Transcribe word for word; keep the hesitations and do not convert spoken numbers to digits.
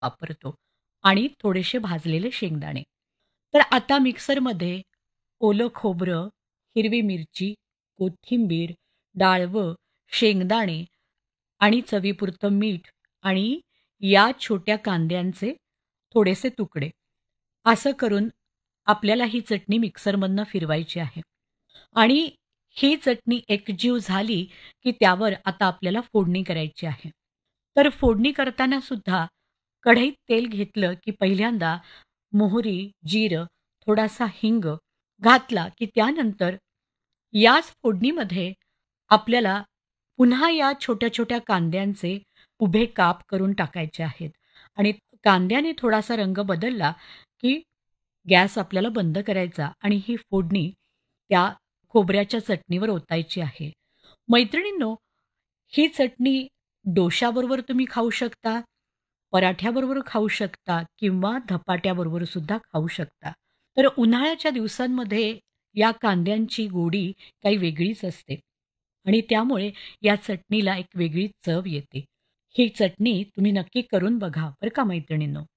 वापरतो आणि थोडेसे भाजलेले शेंगदाणे. तर आता मिक्सरमध्ये ओलं खोबरं, हिरवी मिरची, कोथिंबीर, डाळवं, शेंगदाणे आणि चवीपुरतं मीठ आणि या छोट्या कांद्यांचे थोडेसे तुकडे. असं करून आपल्याला ही चटणी मिक्सरमधनं फिरवायची आहे. आणि ही चटणी एकजीव झाली, की त्यावर आता आपल्याला फोडणी करायची आहे. तर फोडणी करताना सुद्धा कढईत तेल घेतलं, की पहिल्यांदा मोहरी, जिरं, थोडासा हिंग घातला, की त्यानंतर याच फोडणीमध्ये आपल्याला पुन्हा या छोट्या-छोट्या कांद्यांचे उभे काप करून टाकायचे आहेत आणि कांद्याने थोडासा रंग बदलला, की गॅस आपल्याला बंद करायचा आणि ही फोडणी त्या खोबऱ्याच्या चटणीवर ओतायची आहे. मैत्रिणींनो, ही चटणी डोशाबरोबर तुम्ही खाऊ शकता, पराठ्याबरोबर खाऊ शकता किंवा धपाट्याबरोबर सुद्धा खाऊ शकता. तर उन्हाळ्याच्या दिवसांमध्ये या कांद्यांची गोडी काही वेगळीच असते आणि त्यामुळे या चटणीला एक वेगळी चव येते. ही चटणी तुम्ही नक्की करून बघा बरं का मैत्रिणींनो.